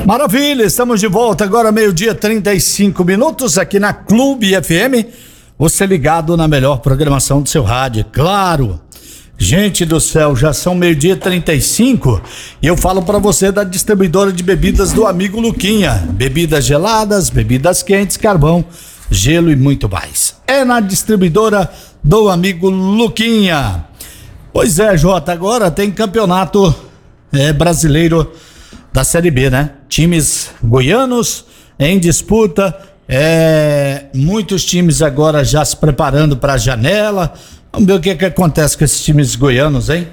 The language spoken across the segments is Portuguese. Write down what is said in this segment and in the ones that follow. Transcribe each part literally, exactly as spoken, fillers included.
Maravilha, estamos de volta agora, meio-dia, trinta e cinco minutos, aqui na Clube F M. Você ligado na melhor programação do seu rádio, claro. Gente do céu, já são meio-dia trinta e cinco e eu falo para você da distribuidora de bebidas do amigo Luquinha. Bebidas geladas, bebidas quentes, carvão, gelo e muito mais. É na distribuidora do amigo Luquinha. Pois é, Jota, agora tem campeonato é, brasileiro da Série B, né? Times goianos em disputa, é, muitos times agora já se preparando para a janela. Vamos ver o que que acontece com esses times goianos, hein?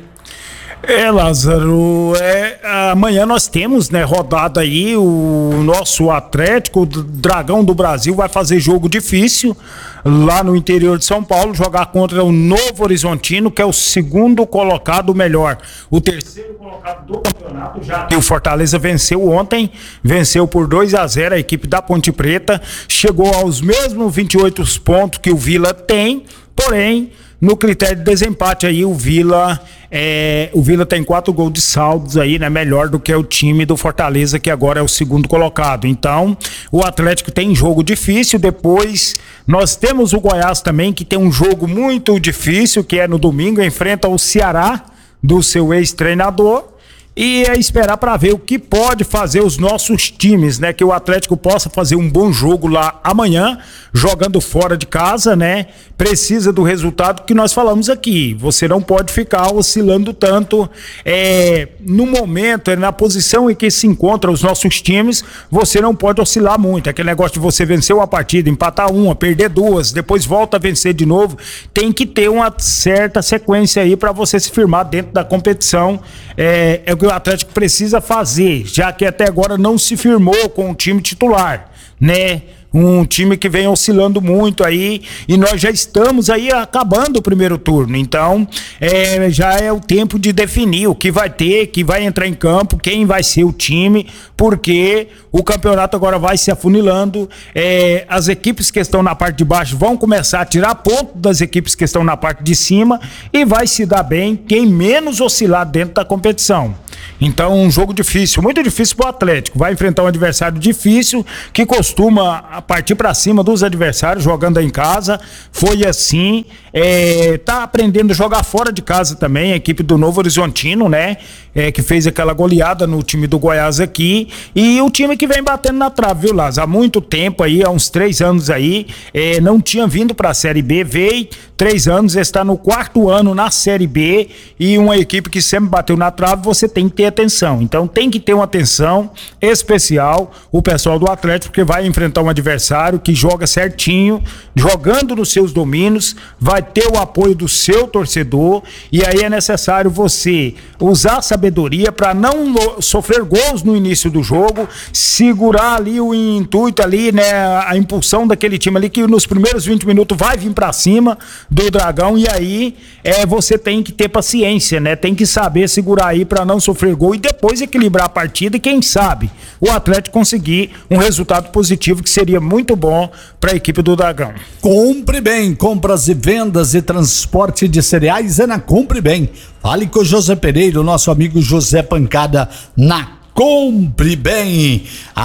É, Lázaro, é, amanhã nós temos, né, rodada aí, o nosso Atlético, o Dragão do Brasil, vai fazer jogo difícil lá no interior de São Paulo, jogar contra o Novo Horizontino, que é o segundo colocado melhor, o terceiro colocado do campeonato, já que o Fortaleza venceu ontem, venceu por dois a zero a equipe da Ponte Preta, chegou aos mesmos vinte e oito pontos que o Vila tem, porém, no critério de desempate aí, o Vila, é, o Vila tem quatro gols de saldos aí, né? Melhor do que o time do Fortaleza, que agora é o segundo colocado. Então, o Atlético tem jogo difícil. Depois, nós temos o Goiás também, que tem um jogo muito difícil, que é no domingo, enfrenta o Ceará, do seu ex-treinador. E é esperar para ver o que pode fazer os nossos times, né? Que o Atlético possa fazer um bom jogo lá amanhã, jogando fora de casa, né? Precisa do resultado que nós falamos aqui. Você não pode ficar oscilando tanto. É, no momento, é na posição em que se encontram os nossos times, você não pode oscilar muito. Aquele negócio de você vencer uma partida, empatar uma, perder duas, depois volta a vencer de novo. Tem que ter uma certa sequência aí para você se firmar dentro da competição. É, é o que o Atlético precisa fazer, já que até agora não se firmou com o time titular, né? Um time que vem oscilando muito aí, e nós já estamos aí acabando o primeiro turno, então é, já é o tempo de definir o que vai ter, que vai entrar em campo, quem vai ser o time, porque o campeonato agora vai se afunilando, é, as equipes que estão na parte de baixo vão começar a tirar ponto das equipes que estão na parte de cima, e vai se dar bem quem menos oscilar dentro da competição. Então, um jogo difícil, muito difícil pro Atlético. Vai enfrentar um adversário difícil, que costuma partir para cima dos adversários, jogando em casa. Foi assim. É, tá aprendendo a jogar fora de casa também, a equipe do Novo Horizontino, né? É, que fez aquela goleada no time do Goiás aqui. E o time que vem batendo na trave, viu, Lázaro? Há muito tempo aí, há uns três anos aí, é, não tinha vindo pra Série B, veio três anos, está no quarto ano na Série B, e uma equipe que sempre bateu na trave, você tem que ter atenção. Então tem que ter uma atenção especial o pessoal do Atlético, porque vai enfrentar um adversário que joga certinho, jogando nos seus domínios, vai ter o apoio do seu torcedor, e aí é necessário você usar a sabedoria para não sofrer gols no início do jogo, segurar ali o intuito ali, né, a impulsão daquele time ali, que nos primeiros vinte minutos vai vir para cima do Dragão, e aí é, você tem que ter paciência, né, tem que saber segurar aí para não sofrer gol, e depois equilibrar a partida, e quem sabe o Atlético conseguir um resultado positivo, que seria muito bom para a equipe do Dragão. Compre Bem, compras e vendas e transporte de cereais é na Compre Bem. Fale com o José Pereira, o nosso amigo José Pancada, na Compre Bem.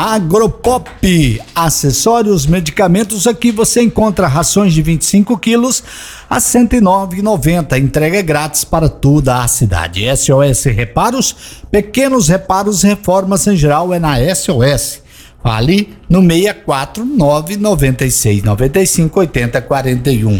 Agropop, acessórios, medicamentos, aqui você encontra rações de vinte e cinco quilos a cento e nove reais e noventa centavos. Entrega grátis para toda a cidade. S O S Reparos, pequenos reparos, reformas em geral é na S O S. Fale no seis quatro nove nove seis nove cinco oito zero quatro um.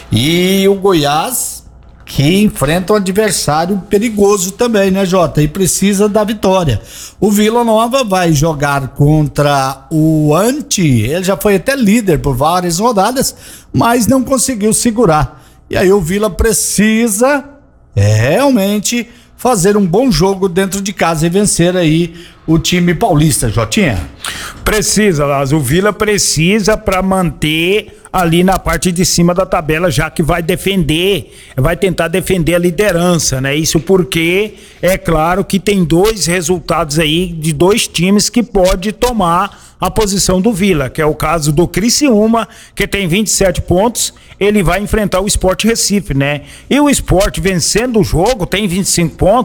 E o Goiás, que enfrenta um adversário perigoso também, né, Jota? E precisa da vitória. O Vila Nova vai jogar contra o Ante. Ele já foi até líder por várias rodadas, mas não conseguiu segurar. E aí o Vila precisa é, realmente fazer um bom jogo dentro de casa e vencer aí o time paulista, Jotinha. Precisa, Lázaro, o Vila precisa para manter ali na parte de cima da tabela, já que vai defender, vai tentar defender a liderança, né? Isso porque é claro que tem dois resultados aí de dois times que pode tomar a posição do Vila, que é o caso do Criciúma, que tem vinte e sete pontos, ele vai enfrentar o Sport Recife, né? E o Sport, vencendo o jogo, tem vinte e cinco pontos,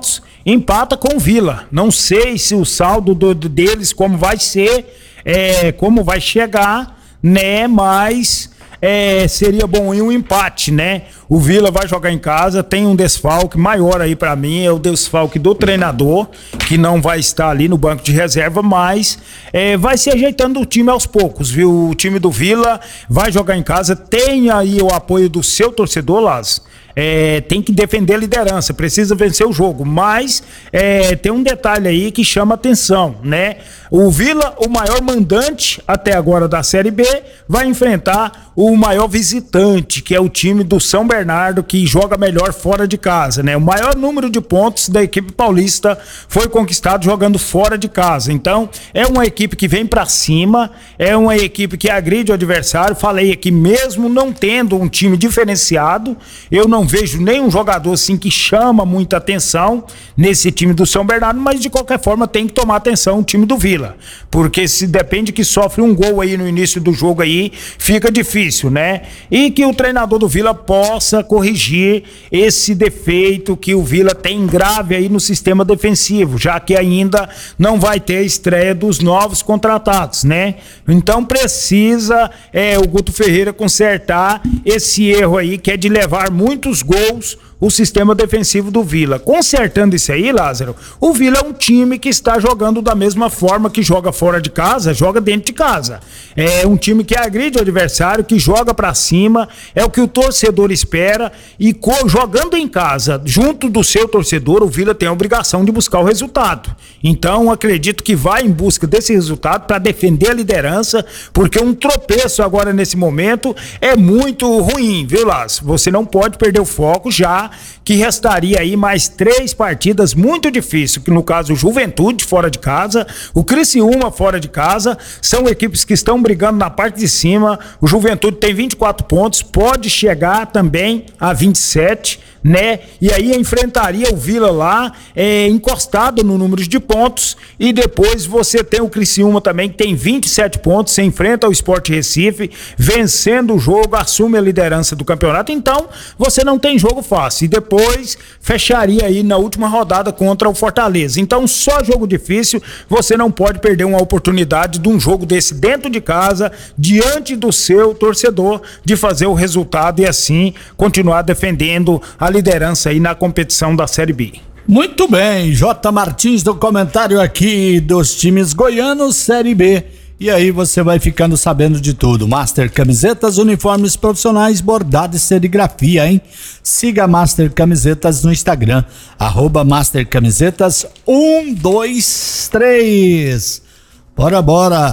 empata com o Vila. Não sei se o saldo do, do, deles como vai ser, é, como vai chegar, né? Mas é, seria bom ir um empate, né? O Vila vai jogar em casa, tem um desfalque maior aí pra mim, é o desfalque do treinador, que não vai estar ali no banco de reserva, mas é, vai se ajeitando o time aos poucos, viu? O time do Vila vai jogar em casa, tem aí o apoio do seu torcedor, Lázaro. É, tem que defender a liderança, precisa vencer o jogo, mas é, tem um detalhe aí que chama atenção, né? O Vila, o maior mandante até agora da Série B, vai enfrentar o maior visitante, que é o time do São Bernardo, que joga melhor fora de casa, né? O maior número de pontos da equipe paulista foi conquistado jogando fora de casa. Então, é uma equipe que vem pra cima, é uma equipe que agride o adversário. Falei aqui, mesmo não tendo um time diferenciado, eu não vejo nenhum jogador assim que chama muita atenção nesse time do São Bernardo, mas de qualquer forma tem que tomar atenção o time do Vila, porque se depende que sofre um gol aí no início do jogo aí, fica difícil, né? E que o treinador do Vila possa corrigir esse defeito que o Vila tem grave aí no sistema defensivo, já que ainda não vai ter a estreia dos novos contratados, né? Então precisa é, o Guto Ferreira consertar esse erro aí, que é de levar muitos gols o sistema defensivo do Vila. Consertando isso aí, Lázaro, o Vila é um time que está jogando da mesma forma que joga fora de casa, joga dentro de casa. É um time que agride o adversário, que joga pra cima, é o que o torcedor espera, e jogando em casa, junto do seu torcedor, o Vila tem a obrigação de buscar o resultado. Então, acredito que vai em busca desse resultado para defender a liderança, porque um tropeço agora nesse momento é muito ruim, viu, Lázaro? Você não pode perder o foco, já que restaria aí mais três partidas muito difíceis, que no caso o Juventude fora de casa, o Criciúma fora de casa, são equipes que estão brigando na parte de cima. O Juventude tem vinte e quatro pontos, pode chegar também a vinte e sete, né? E aí enfrentaria o Vila lá, é, encostado no número de pontos, e depois você tem o Criciúma também, que tem vinte e sete pontos, você enfrenta o Sport Recife, vencendo o jogo, assume a liderança do campeonato. Então você não tem jogo fácil, e depois fecharia aí na última rodada contra o Fortaleza. Então só jogo difícil, você não pode perder uma oportunidade de um jogo desse dentro de casa, diante do seu torcedor, de fazer o resultado e assim continuar defendendo a liderança aí na competição da Série B. Muito bem, J. Martins do comentário aqui dos times goianos Série B. E aí você vai ficando sabendo de tudo. Master Camisetas, uniformes profissionais, bordado e serigrafia, hein? Siga Master Camisetas no Instagram, arroba Master Camisetas um, dois, três. Bora, bora.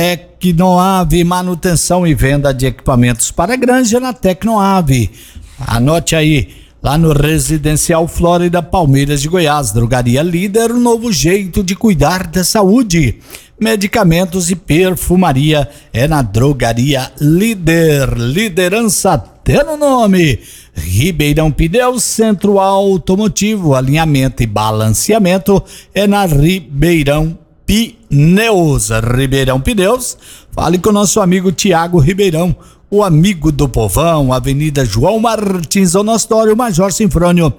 Tecnoave, manutenção e venda de equipamentos para granja na Tecnoave. Anote aí, lá no Residencial Flórida, Palmeiras de Goiás. Drogaria Líder, um novo jeito de cuidar da saúde. Medicamentos e perfumaria é na Drogaria Líder. Liderança até no nome. Ribeirão Pneus, Centro Automotivo, alinhamento e balanceamento é na Ribeirão Pneus. Ribeirão Pneus, fale com o nosso amigo Tiago Ribeirão, o amigo do povão, Avenida João Martins, Onostório, Major Sinfrônio,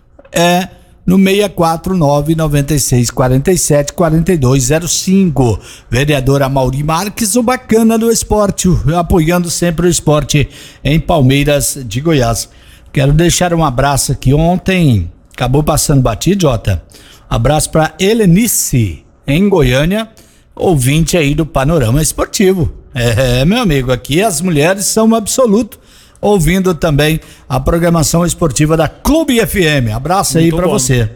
é no seis quatro nove, nove seis quatro sete, quatro dois zero cinco. Vereadora Mauri Marques, o bacana do esporte, apoiando sempre o esporte em Palmeiras de Goiás. Quero deixar um abraço aqui, ontem acabou passando batido, Jota. Abraço para Helenice, em Goiânia, ouvinte aí do Panorama Esportivo. É, meu amigo, aqui as mulheres são um absoluto, ouvindo também a programação esportiva da Clube F M. Abraço aí para você.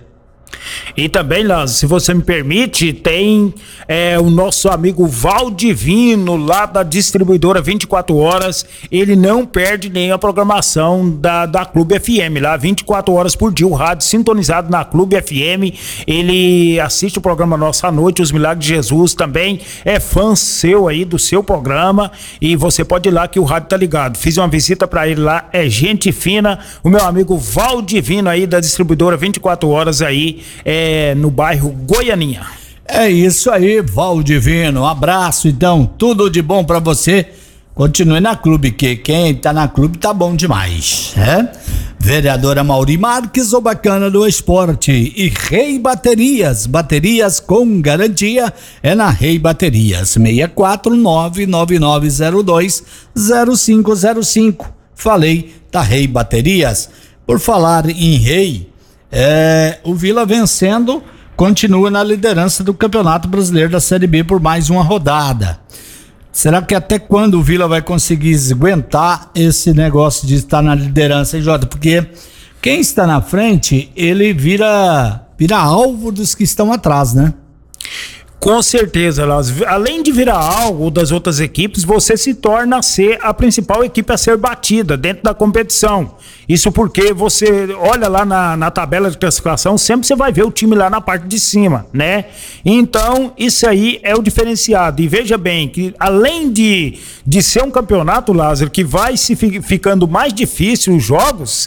E também, Lázaro, se você me permite, tem é, o nosso amigo Valdivino, lá da distribuidora vinte e quatro horas. Ele não perde nem a programação da, da Clube F M, lá vinte e quatro horas por dia, o rádio sintonizado na Clube F M. Ele assiste o programa Nossa Noite, Os Milagres de Jesus, também é fã seu aí, do seu programa, e você pode ir lá que o rádio tá ligado. Fiz uma visita para ele lá, é gente fina, o meu amigo Valdivino aí da distribuidora vinte e quatro horas aí, é, no bairro Goianinha. É isso aí, Valdivino. Um abraço, então, tudo de bom pra você. continue na clube, que quem tá na clube tá bom demais, né? Vereadora Mauri Marques, o bacana do esporte. E Rei Baterias, baterias com garantia é na Rei Baterias, seis quatro nove nove nove zero dois zero cinco zero cinco. Falei da Rei Baterias. Por falar em Rei, é, o Vila vencendo, continua na liderança do Campeonato Brasileiro da Série B por mais uma rodada. Será que até quando o Vila vai conseguir aguentar esse negócio de estar na liderança, hein, Jota? Porque quem está na frente, ele vira, vira alvo dos que estão atrás, né? Com certeza, Laz. Além de virar algo das outras equipes, você se torna a ser a principal equipe a ser batida dentro da competição. Isso porque você olha lá na, na tabela de classificação, sempre você vai ver o time lá na parte de cima, né? Então, isso aí é o diferenciado. E veja bem que além de, de ser um campeonato, Lázaro, que vai se fi, ficando mais difícil os jogos,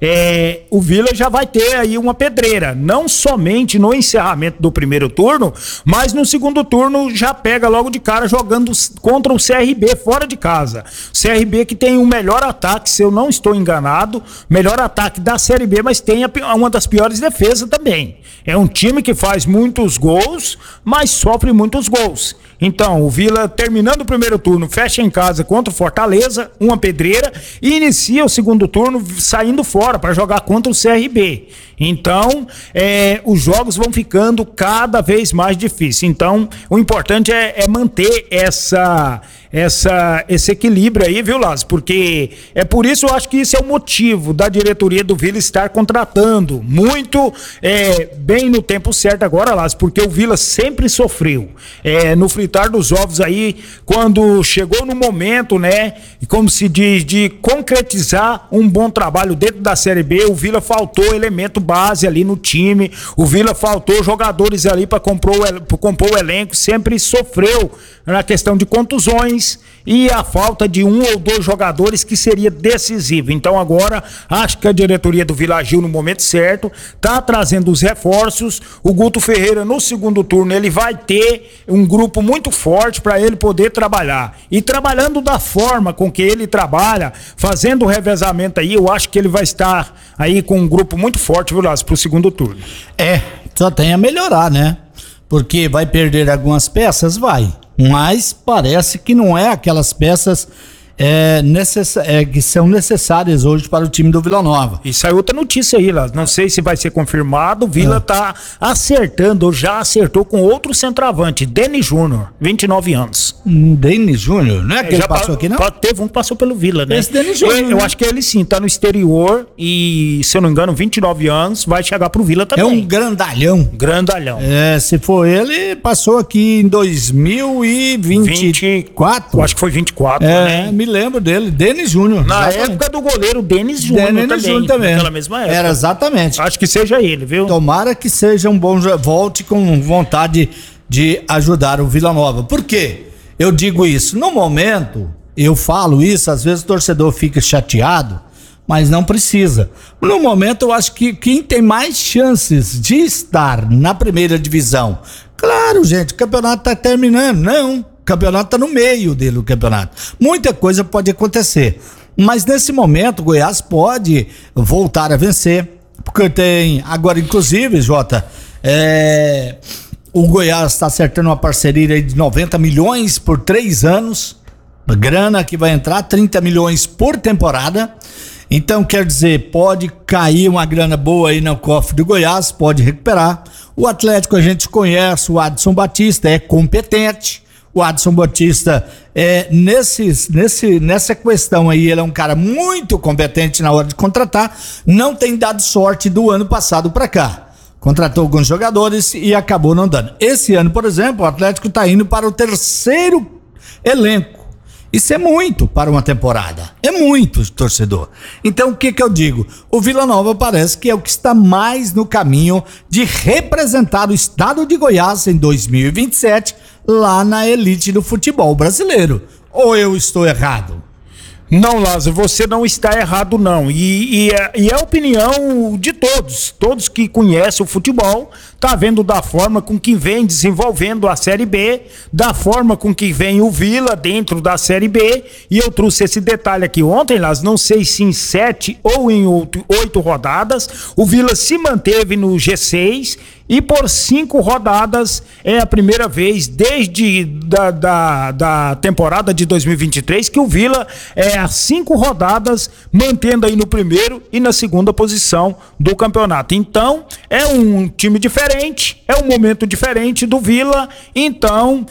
é, o Vila já vai ter aí uma pedreira. Não somente no encerramento do primeiro turno, mas no segundo turno já pega logo de cara jogando contra o C R B fora de casa. C R B que tem o melhor ataque, se eu não estou enganado, melhor ataque da Série B, mas tem a, uma das piores defesas também. É um time que faz muitos gols, mas sofre muitos gols. Então, o Vila, terminando o primeiro turno, fecha em casa contra o Fortaleza, uma pedreira, e inicia o segundo turno saindo fora para jogar contra o C R B. Então, é, os jogos vão ficando cada vez mais difíceis. Então, o importante é, é manter essa, essa, esse equilíbrio aí, viu, Lázaro? Porque é por isso, eu acho que isso é o motivo da diretoria do Vila estar contratando muito é, bem no tempo certo agora, Lázaro, porque o Vila sempre sofreu. É, no fritar dos ovos aí, quando chegou no momento, né, como se diz, de concretizar um bom trabalho dentro da Série B, o Vila faltou elemento base ali no time, o Vila faltou jogadores ali para compor, compor o elenco, sempre sofreu na questão de contusões e a falta de um ou dois jogadores que seria decisivo. Então agora acho que a diretoria do Vila agiu no momento certo, tá trazendo os reforços. O Guto Ferreira no segundo turno ele vai ter um grupo muito forte para ele poder trabalhar, e trabalhando da forma com que ele trabalha, fazendo o revezamento aí, eu acho que ele vai estar aí com um grupo muito forte, viu, Lázaro, pro segundo turno. É, só tem a melhorar, né? Porque vai perder algumas peças, vai, mas parece que não é aquelas peças é, necess... é, que são necessárias hoje para o time do Vila Nova. E saiu outra notícia aí, Lázaro, não sei se vai ser confirmado, o Vila é. tá acertando, ou já acertou com outro centroavante, Denis Júnior, vinte e nove anos. Hum, Denis Júnior? Não é que é, ele passou aqui, não? Teve um que passou pelo Vila, né? Esse Denis Júnior. Eu, eu acho que ele sim, tá no exterior e, se eu não me engano, vinte e nove anos, vai chegar pro Vila também. É um grandalhão. Grandalhão. É, se for ele, passou aqui em dois mil e vinte e quatro. Eu acho que foi vinte e quatro, é, né? Me lembro dele, Denis Júnior. Na exatamente. Época do goleiro Denis Júnior também. Júnior também. Naquela mesma época. Era exatamente. Acho que seja ele, viu? Tomara que seja um bom, volte com vontade de ajudar o Vila Nova. Por quê? Eu digo isso, no momento, eu falo isso, às vezes o torcedor fica chateado, mas não precisa. No momento, eu acho que quem tem mais chances de estar na primeira divisão, claro, gente, o campeonato tá terminando, não, o campeonato tá no meio dele, o campeonato. Muita coisa pode acontecer, mas nesse momento o Goiás pode voltar a vencer, porque tem, agora inclusive, Jota, é... o Goiás está acertando uma parceria de noventa milhões por três anos, grana que vai entrar, trinta milhões por temporada. Então, quer dizer, pode cair uma grana boa aí no cofre do Goiás, pode recuperar. O Atlético a gente conhece, o Adson Batista é competente. O Adson Batista, é, nesses, nesse, nessa questão aí, ele é um cara muito competente na hora de contratar. Não tem dado sorte do ano passado para cá. Contratou alguns jogadores e acabou não dando. Esse ano, por exemplo, o Atlético está indo para o terceiro elenco. Isso é muito para uma temporada. É muito, torcedor. Então, o que que eu digo? O Vila Nova parece que é o que está mais no caminho de representar o estado de Goiás em dois mil e vinte e sete, lá na elite do futebol brasileiro. Ou eu estou errado? Não, Lázaro, você não está errado, não. E, e, é, e é a opinião de todos, todos que conhecem o futebol, tá vendo da forma com que vem desenvolvendo a Série B, da forma com que vem o Vila dentro da Série B, e eu trouxe esse detalhe aqui ontem, Lázaro, não sei se em sete ou em oito, oito rodadas, o Vila se manteve no G seis, e por cinco rodadas é a primeira vez desde da, da, da temporada de dois mil e vinte e três que o Vila é a cinco rodadas mantendo aí no primeiro e na segunda posição do campeonato. Então é um time diferente, é um momento diferente do Vila. Então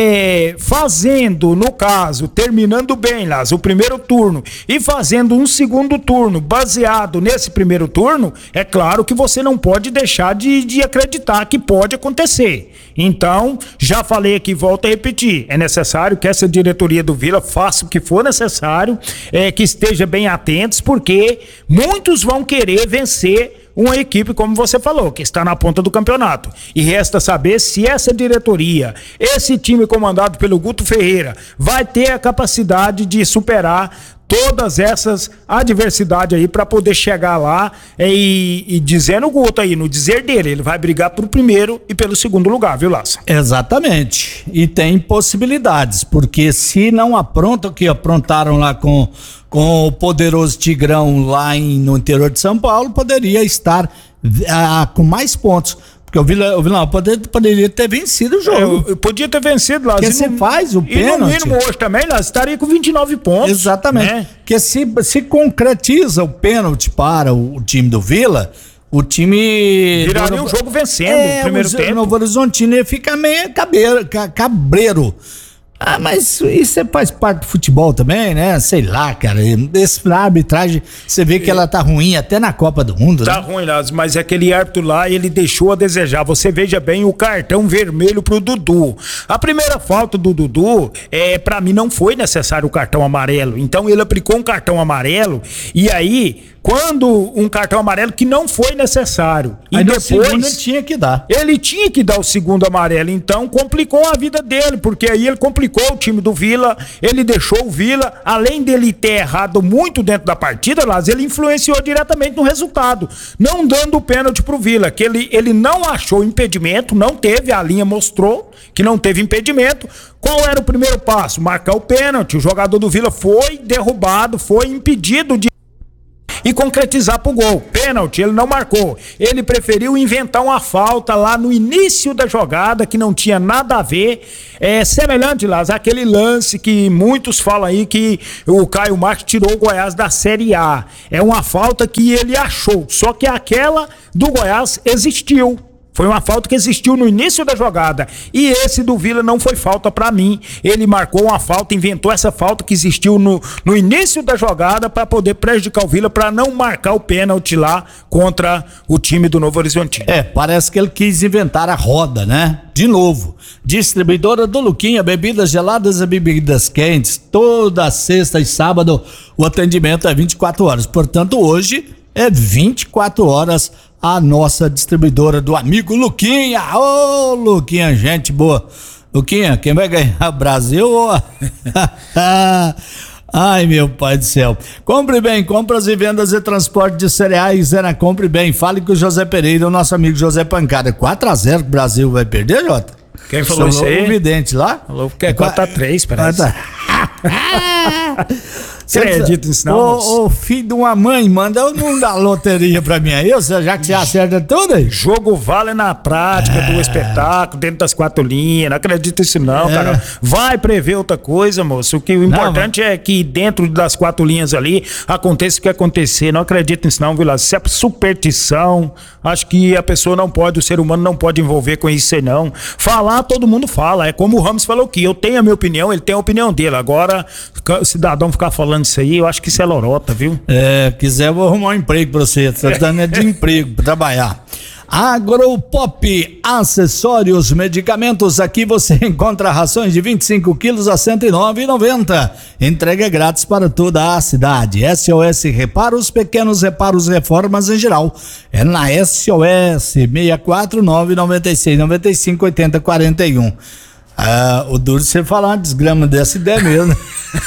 é, fazendo, no caso, terminando bem lá o primeiro turno e fazendo um segundo turno baseado nesse primeiro turno, é claro que você não pode deixar de, de acreditar acreditar que pode acontecer. Então, já falei aqui, volto a repetir, é necessário que essa diretoria do Vila faça o que for necessário, é, que esteja bem atentos, porque muitos vão querer vencer uma equipe, como você falou, que está na ponta do campeonato. E resta saber se essa diretoria, esse time comandado pelo Guto Ferreira, vai ter a capacidade de superar todas essas adversidades aí para poder chegar lá e, e dizendo o Guto aí, no dizer dele, ele vai brigar pro primeiro e pelo segundo lugar, viu, Laça? Exatamente. E tem possibilidades, porque se não aprontam o que aprontaram lá com, com o poderoso Tigrão lá em, no interior de São Paulo, poderia estar ah, com mais pontos. Porque o Vila, o Vila poder, poderia ter vencido o jogo. É, eu podia ter vencido lá. Porque você faz o pênalti. E no mínimo hoje também, lá, estaria com vinte e nove pontos. Exatamente. Né? Porque se, se concretiza o pênalti para o, o time do Vila, o time... Viraria o jogo vencendo é, o primeiro o, tempo. O Novo Horizontino ia ficar meio cabeiro, cabreiro. Ah, mas isso faz parte do futebol também, né? Sei lá, cara. Esse arbitragem, você vê que ela tá ruim até na Copa do Mundo, tá, né? Ruim, Lázaro, mas aquele árbitro lá, ele deixou a desejar. Você veja bem o cartão vermelho pro Dudu. A primeira falta do Dudu, é, pra mim não foi necessário o cartão amarelo. Então ele aplicou um cartão amarelo e aí... Quando um cartão amarelo que não foi necessário. E aí depois ele tinha que dar. Ele tinha que dar o segundo amarelo, então complicou a vida dele, porque aí ele complicou o time do Vila, ele deixou o Vila, além dele ter errado muito dentro da partida, Lázaro, ele influenciou diretamente no resultado, não dando o pênalti pro Vila, que ele, ele não achou impedimento, não teve, a linha mostrou que não teve impedimento. Qual era o primeiro passo? Marcar o pênalti. O jogador do Vila foi derrubado, foi impedido de e concretizar pro gol. Pênalti, ele não marcou. Ele preferiu inventar uma falta lá no início da jogada que não tinha nada a ver. É semelhante, Lázaro, aquele lance que muitos falam aí que o Caio Marques tirou o Goiás da Série A. É uma falta que ele achou, só que aquela do Goiás existiu. Foi uma falta que existiu no início da jogada. E esse do Vila não foi falta pra mim. Ele marcou uma falta, inventou essa falta que existiu no, no início da jogada para poder prejudicar o Vila, para não marcar o pênalti lá contra o time do Novo Horizontino. É, parece que ele quis inventar a roda, né? De novo. Distribuidora do Luquinha, bebidas geladas e bebidas quentes. Toda sexta e sábado o atendimento é vinte e quatro horas. Portanto, hoje é vinte e quatro horas a nossa distribuidora do amigo Luquinha. Ô, oh, Luquinha, gente boa. Luquinha, quem vai ganhar o Brasil? Ai, meu pai do céu. Compre bem, compras e vendas e transporte de cereais é na Compre Bem. Fale com o José Pereira, o nosso amigo José Pancada. quatro a zero o Brasil vai perder, Jota? Quem falou isso aí? O vidente lá? Falou que é quatro a três, parece. Você acredita nisso não? Ô, ô, filho de uma mãe, manda um da loteria pra mim aí, já que você acerta tudo aí. Jogo vale na prática é. do espetáculo, dentro das quatro linhas, não acredita nisso não, é. cara. Vai prever outra coisa, moço. O que o importante não, é que dentro das quatro linhas ali aconteça o que acontecer. Não acredita nisso não, Vila. Se é superstição, acho que a pessoa não pode, o ser humano não pode envolver com isso aí não. Falar, todo mundo fala. É como o Ramos falou que eu tenho a minha opinião, ele tem a opinião dele. Agora, o cidadão ficar falando isso aí, eu acho que isso é lorota, viu? É, quiser eu vou arrumar um emprego pra você, tá dando é de emprego pra trabalhar. Agropop, acessórios, medicamentos, aqui você encontra rações de vinte e cinco quilos a cento e nove reais e noventa centavos. Entrega grátis para toda a cidade. S O S Reparos, pequenos reparos, reformas em geral. É na S O S, seis quatro nove, nove seis, nove cinco, oito zero quatro um. Ah, o duro você falar uma desgrama dessa ideia mesmo.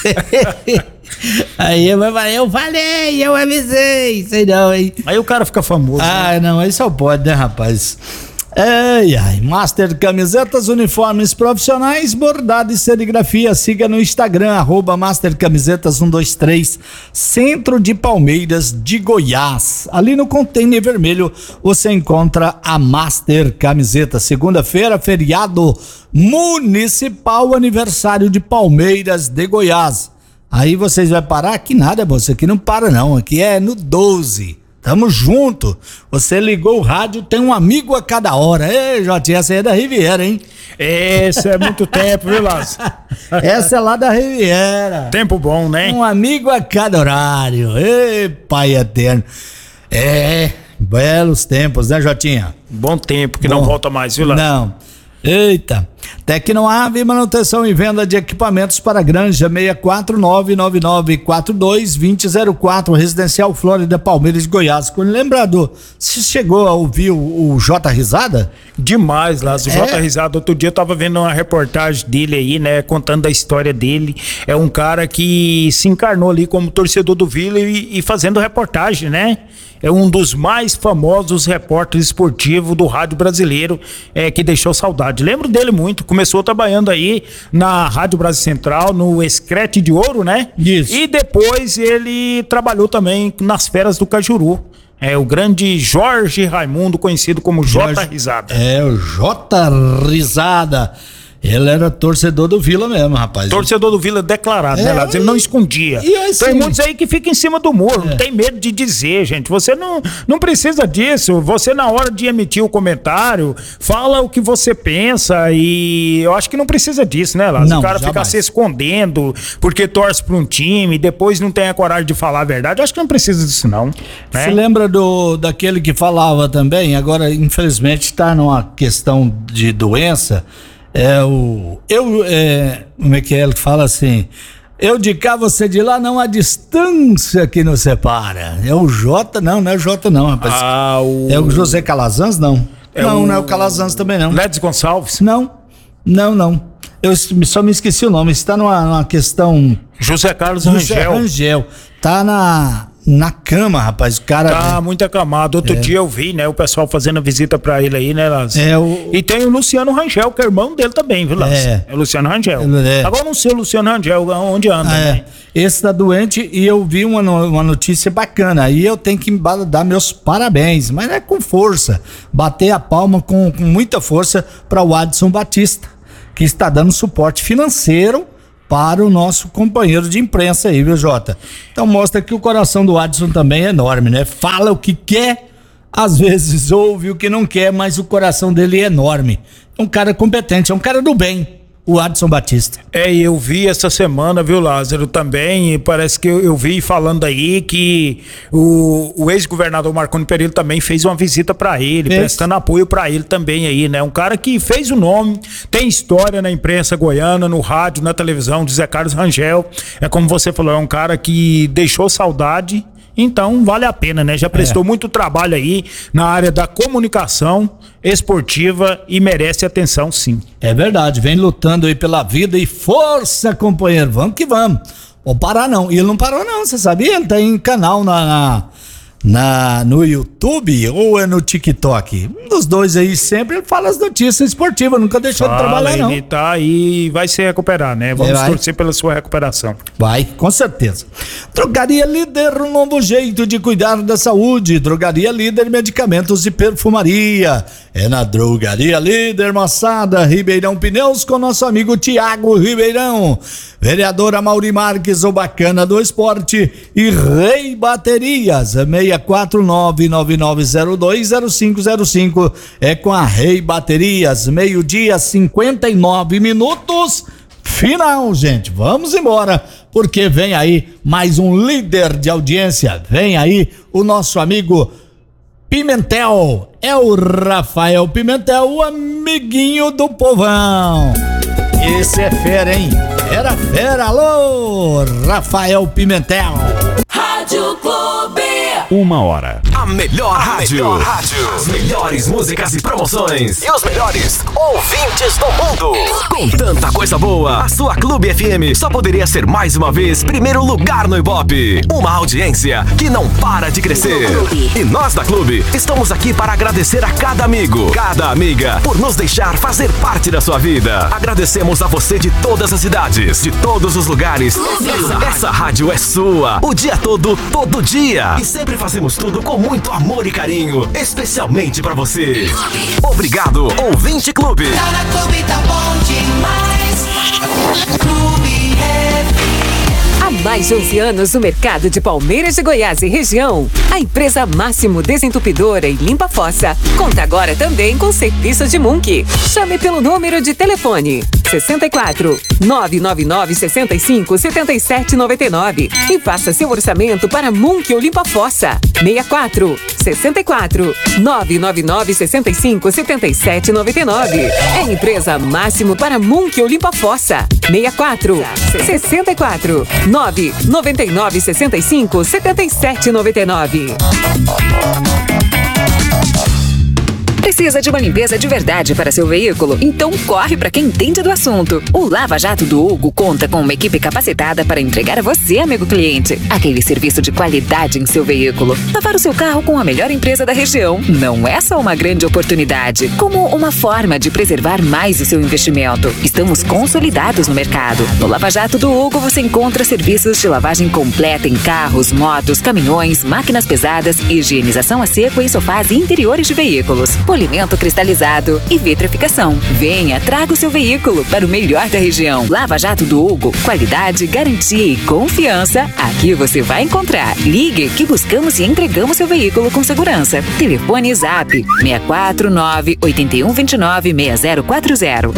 Aí eu, eu falei, eu avisei, sei não, hein? Aí o cara fica famoso. Ah, né? Não, aí só pode, né, rapaz? Ai, ai, Master Camisetas, uniformes profissionais, bordado e serigrafia. Siga no Instagram, arroba Master Camisetas um dois três, Centro de Palmeiras de Goiás. Ali no container vermelho você encontra a Master Camisetas. Segunda-feira, feriado municipal, aniversário de Palmeiras de Goiás. Aí vocês vão parar? Aqui nada, você aqui não para não, aqui é no doze. Tamo junto. Você ligou o rádio, tem um amigo a cada hora. Ei, Jotinha, essa aí é da Riviera, hein? Esse é muito tempo, viu, Lázaro? Essa é lá da Riviera. Tempo bom, né? Um amigo a cada horário. Ei, pai eterno. É, belos tempos, né, Jotinha? Bom tempo, que Bom, não volta mais, viu, Lázaro? Não. Eita, Tecnoave, manutenção e venda de equipamentos para granja, seis quatro nove nove nove quatro dois dois zero zero quatro, Residencial Flórida, Palmeiras, Goiás. Lembrado, você chegou a ouvir o, o J Risada? Demais, Lázaro. O É? J Risada, outro dia eu tava vendo uma reportagem dele aí, né, contando a história dele. É um cara que se encarnou ali como torcedor do Vila e, e fazendo reportagem, né? É um dos mais famosos repórteres esportivos do rádio brasileiro, é, que deixou saudade. Lembro dele muito, começou trabalhando aí na Rádio Brasil Central, no Escrete de Ouro, né? Isso. E depois ele trabalhou também nas Feras do Cajuru. É o grande Jorge Raimundo, conhecido como J Risada. É, o J Risada. Ele era torcedor do Vila mesmo, rapaz. Torcedor do Vila declarado, É, né, Lázaro? Ele não escondia. e assim- Tem muitos aí que ficam em cima do muro, É. não tem medo de dizer, gente. Você não, não precisa disso. Você, na hora de emitir o comentário, fala o que você pensa e eu acho que não precisa disso, né, Lázaro? Não, o cara ficar jamais. se escondendo porque torce pra um time e depois não tem a coragem de falar a verdade. Eu acho que não precisa disso, não. Né? Você lembra do, daquele que falava também, agora infelizmente está numa questão de doença, é o, eu, é, como é que é, ele fala assim, eu de cá, você de lá, não há distância que nos separa. É o Jota, não, não é o Jota não, rapaz. Ah, o... É o José Calazans, não. É não, o- não é o Calazans também não. Ledes Gonçalves, Não, não, não. Eu só me esqueci o nome, está numa, numa questão... José Carlos José Rangel. Rangel, tá na, na cama, rapaz, o cara... Tá muito acamado. Outro dia eu vi, né, o pessoal fazendo a visita pra ele aí, né, Lázaro? É, o- E tem o Luciano Rangel, que é irmão dele também, viu, Lázaro? É. É o Luciano Rangel. É. Agora eu não sei o Luciano Rangel onde anda, Ah, é. né? Esse tá doente e eu vi uma, no- uma notícia bacana. Aí eu tenho que ba- dar meus parabéns, mas é com força. Bater a palma com, com muita força para o Adson Batista, que está dando suporte financeiro para o nosso companheiro de imprensa aí, viu, Jota? Então mostra que o coração do Adson também é enorme, né? Fala o que quer, às vezes ouve o que não quer, mas o coração dele é enorme. É um cara competente, é um cara do bem, o Adson Batista. É, e eu vi essa semana, viu, Lázaro, também, e parece que eu, eu vi falando aí que o, o ex-governador Marconi Perillo também fez uma visita pra ele, Fez. prestando apoio pra ele também aí, né? Um cara que fez o nome, tem história na imprensa goiana, no rádio, na televisão, José Carlos Rangel. É como você falou, é um cara que deixou saudade. Então vale a pena, né? Já prestou muito trabalho aí na área da comunicação esportiva e merece atenção, sim. É verdade, vem lutando aí pela vida e força, companheiro, vamos que vamos. Vou parar não, e ele não parou não, você sabia? Ele tá em canal na, na, na- no YouTube ou é no TikTok? Um dos dois aí sempre ele fala as notícias esportivas, nunca deixou de Fala, trabalhar não. ele tá aí e vai se recuperar, né? Vamos É, vai. torcer pela sua recuperação. Vai, com certeza. Drogaria Líder, um novo jeito de cuidar da saúde. Drogaria Líder, medicamentos e perfumaria. É na Drogaria Líder, moçada, Ribeirão Pneus, com nosso amigo Tiago Ribeirão. Vereadora Mauri Marques, o bacana do esporte. E Rei Baterias, seis quatro nove nove nove zero dois zero cinco zero cinco. É com a Rei Baterias, meio-dia, cinquenta e nove minutos. Final, gente, vamos embora, porque vem aí mais um líder de audiência, vem aí o nosso amigo Pimentel, é o Rafael Pimentel, o amiguinho do povão. Esse é fera, hein? Fera, fera, alô, Rafael Pimentel. Rádio Clube. uma hora. A melhor a rádio. Melhor rádio. As melhores músicas e promoções. E os melhores ouvintes do mundo. Com tanta coisa boa, a sua Clube F M só poderia ser mais uma vez primeiro lugar no Ibope. Uma audiência que não para de crescer. E nós da Clube estamos aqui para agradecer a cada amigo, cada amiga, por nos deixar fazer parte da sua vida. Agradecemos a você de todas as idades, de todos os lugares. Essa, essa rádio é sua. O dia todo, todo dia. E sempre fazemos tudo com muito amor e carinho, especialmente pra você. Obrigado, Ouvinte Clube. Tá na Clube, tá bom demais. Clube F M. Há mais de onze anos no mercado de Palmeiras de Goiás e região, a empresa Máximo Desentupidora e Limpa Fossa conta agora também com serviço de Munk. Chame pelo número de telefone sessenta e quatro, nove nove nove, sessenta e cinco, setenta e sete noventa e nove e faça seu orçamento para Munk ou Limpa Fossa. sessenta e quatro, sessenta e quatro, nove nove nove, sessenta e cinco, setenta e sete noventa e nove. É empresa Máximo para Munk ou Limpa Fossa. sessenta e quatro, sessenta e quatro, nove nove nove, sessenta e cinco, setenta e sete noventa e nove. Precisa de uma limpeza de verdade para seu veículo? Então corre para quem entende do assunto. O Lava Jato do Hugo conta com uma equipe capacitada para entregar a você, amigo cliente, aquele serviço de qualidade em seu veículo. Lavar o seu carro com a melhor empresa da região não é só uma grande oportunidade, como uma forma de preservar mais o seu investimento. Estamos consolidados no mercado. No Lava Jato do Hugo você encontra serviços de lavagem completa em carros, motos, caminhões, máquinas pesadas, higienização a seco em sofás e interiores de veículos, polimento cristalizado e vitrificação. Venha, traga o seu veículo para o melhor da região. Lava Jato do Hugo, qualidade, garantia e confiança. Aqui você vai encontrar. Ligue que buscamos e entregamos seu veículo com segurança. Telefone Zap seis quatro nove, oito um dois nove, seis zero quatro zero.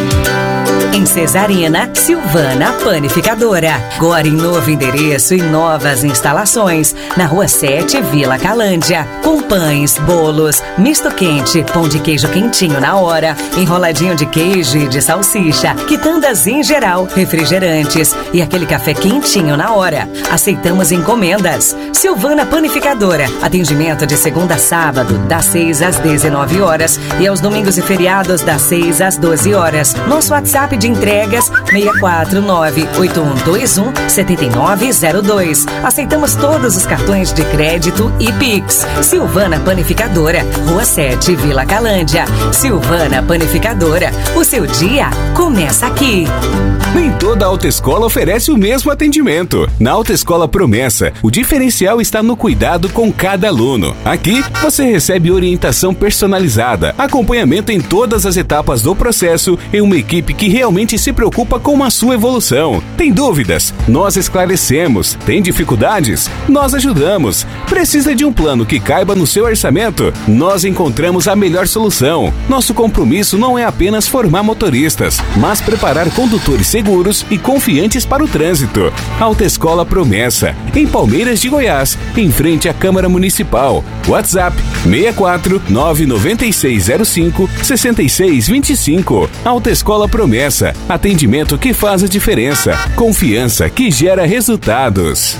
Em Cesarina, Silvana Panificadora. Agora em novo endereço e novas instalações. Na Rua sete, Vila Calândia. Com pães, bolos, misto quente, pão de queijo quentinho na hora, enroladinho de queijo e de salsicha, quitandas em geral, refrigerantes e aquele café quentinho na hora. Aceitamos encomendas. Silvana Panificadora. Atendimento de segunda a sábado, das seis às dezenove horas e aos domingos e feriados, das seis às doze horas. Nosso WhatsApp de entregas seis quatro nove, oito um dois um, sete nove zero dois. Aceitamos todos os cartões de crédito e Pix. Silvana Panificadora, Rua sete, Vila Calândia. Silvana Panificadora, o seu dia começa aqui. Nem toda autoescola oferece o mesmo atendimento. Na Autoescola Promessa, o diferencial está no cuidado com cada aluno. Aqui, você recebe orientação personalizada, acompanhamento em todas as etapas do processo e uma equipe que realmente se preocupa com a sua evolução. Tem dúvidas? Nós esclarecemos. Tem dificuldades? Nós ajudamos. Precisa de um plano que caiba no seu orçamento? Nós encontramos a melhor solução. Nosso compromisso não é apenas formar motoristas, mas preparar condutores seguros e confiantes para o trânsito. Autoescola Promessa, em Palmeiras de Goiás, em frente à Câmara Municipal. WhatsApp seis quatro nove nove seis zero cinco, seis seis dois cinco. Autoescola Promessa, atendimento que faz a diferença. Confiança que gera resultados.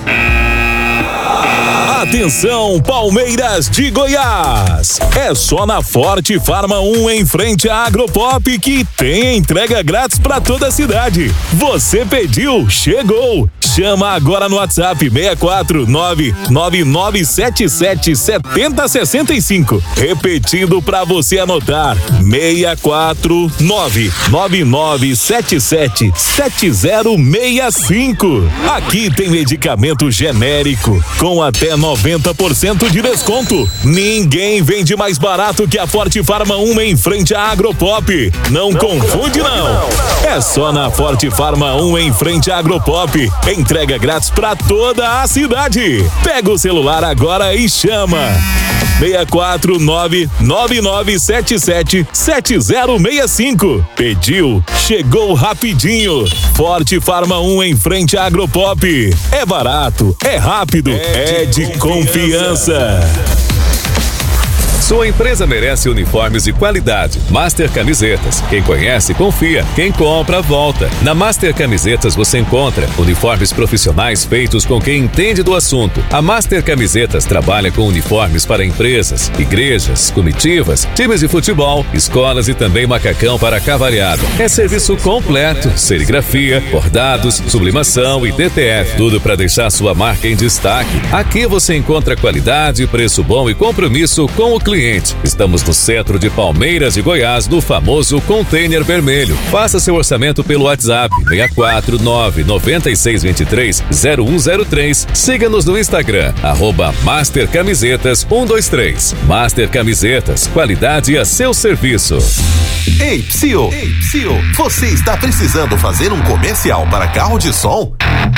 Atenção, Palmeiras de Goiás! É só na Forte Farma um, em frente à Agropop, que tem entrega grátis para toda a cidade. Você pediu, chegou! Chama agora no WhatsApp seis quatro nove, nove nove sete sete, sete zero seis cinco. Repetindo para você anotar: seis quatro nove, nove nove sete sete, sete zero seis cinco. Aqui tem medicamento genérico com até noventa por cento de desconto. Ninguém vende mais barato que a Forte Farma um, em frente à Agropop. Não, não confunde não. não. É só na Forte Farma um, em frente à Agropop. Entrega grátis pra toda a cidade. Pega o celular agora e chama: seis quatro nove, nove nove sete sete, sete zero seis cinco. Pediu, chegou rapidinho. Forte Farma um, em frente à Agropop. É barato, é rápido, é de, é de confiança. Sua empresa merece uniformes de qualidade. Master Camisetas. Quem conhece, confia. Quem compra, volta. Na Master Camisetas você encontra uniformes profissionais feitos com quem entende do assunto. A Master Camisetas trabalha com uniformes para empresas, igrejas, comitivas, times de futebol, escolas e também macacão para cavalhada. É serviço completo, serigrafia, bordados, sublimação e D T F. Tudo para deixar sua marca em destaque. Aqui você encontra qualidade, preço bom e compromisso com o cliente. Estamos no centro de Palmeiras de Goiás, no famoso Container Vermelho. Faça seu orçamento pelo WhatsApp seis quatro nove nove seis dois três zero um zero três. Siga-nos no Instagram, arroba Master Camisetas um dois três. Master Camisetas, qualidade a seu serviço. Ei, Psyu! Ei, Psyu! Você está precisando fazer um comercial para carro de som?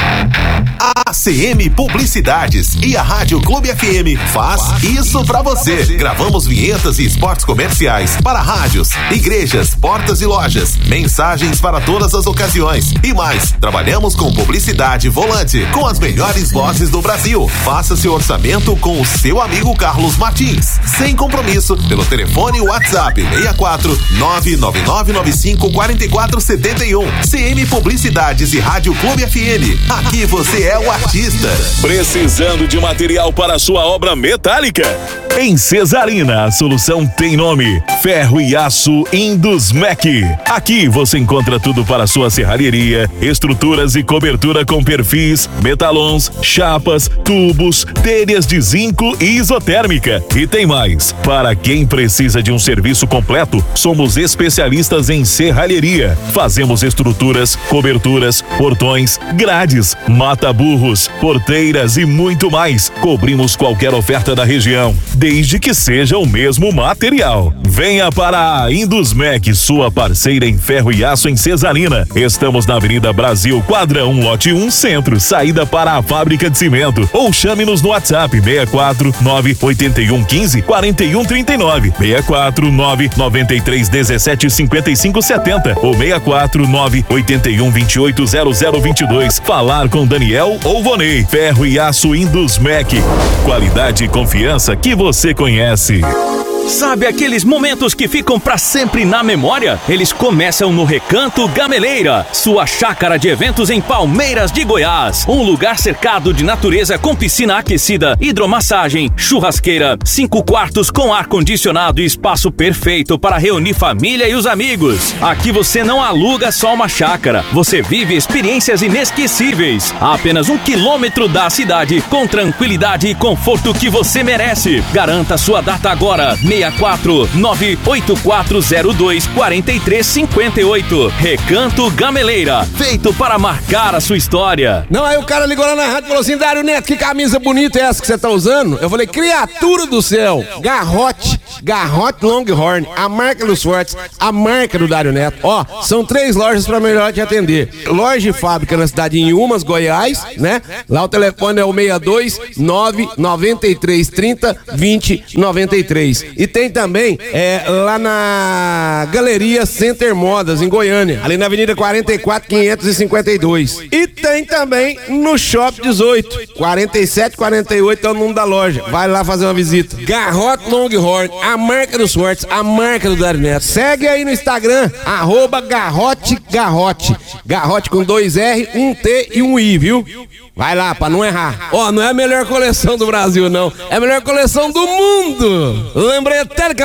A A C M Publicidades e a Rádio Clube F M faz isso pra você. Gravamos vinhetas e spots comerciais para rádios, igrejas, portas e lojas, mensagens para todas as ocasiões e mais. Trabalhamos com publicidade volante, com as melhores vozes do Brasil. Faça seu orçamento com o seu amigo Carlos Martins, sem compromisso, pelo telefone WhatsApp seis quatro nove nove nove nove cinco quatro quatro sete um. C M Publicidades e Rádio Clube F M. Aqui você é o artista. Precisando de material para sua obra metálica? Em Cesarina, a solução tem nome: Ferro e Aço Indusmec. Aqui você encontra tudo para sua serralheria, estruturas e cobertura com perfis, metalons, chapas, tubos, telhas de zinco e isotérmica. E tem mais. Para quem precisa de um serviço completo, somos especialistas em serralheria. Fazemos estruturas, coberturas, portões, grades, mata-burros, porteiras e muito mais. Cobrimos qualquer oferta da região, desde que seja o mesmo material. Venha para a Indusmec, sua parceira em ferro e aço em Cesarina. Estamos na Avenida Brasil, quadra um, lote um, centro, saída para a fábrica de cimento. Ou chame-nos no WhatsApp seis quatro nove oito um um cinco quatro um três nove, seis quatro nove nove três um sete cinco cinco sete zero ou seis quatro nove oito um dois oito zero zero dois dois. Falar com Daniel ou Vonei. Ferro e Aço Indusmec. Qualidade e confiança que você conhece. Sabe aqueles momentos que ficam pra sempre na memória? Eles começam no Recanto Gameleira, sua chácara de eventos em Palmeiras de Goiás. Um lugar cercado de natureza com piscina aquecida, hidromassagem, churrasqueira, cinco quartos com ar-condicionado e espaço perfeito para reunir família e os amigos. Aqui você não aluga só uma chácara, você vive experiências inesquecíveis. A apenas um quilômetro da cidade, com tranquilidade e conforto que você merece. Garanta sua data agora. seis quatro nove oito quatro zero dois quatro três cinco oito. Recanto Gameleira, feito para marcar a sua história. Não, aí o cara ligou lá na rádio e falou assim: Dário Neto, que camisa bonita é essa que você tá usando? Eu falei: criatura do céu, Garrote, Garrote Longhorn, a marca dos fortes, a marca do Dário Neto. Ó, são três lojas pra melhor te atender. Loja e fábrica na cidade em Umas, Goiás, né? Lá o telefone é o seis dois nove nove três três zero dois zero nove três. E tem também é, lá na Galeria Center Modas, em Goiânia, ali na Avenida quarenta e quatro, quinhentos e cinquenta e dois. E tem também no Shopping dezoito, quarenta e sete, quarenta e oito é o número da loja. Vai lá fazer uma visita. Garrote Longhorn, a marca dos fortes, a marca do Dário Neto. Segue aí no Instagram, arroba Garrote Garrote. Garrote com dois R, um T e um I, viu? Vai lá, pra não errar. Ó, oh, não é a melhor coleção do Brasil, não. É a melhor coleção do mundo. Lembrei até que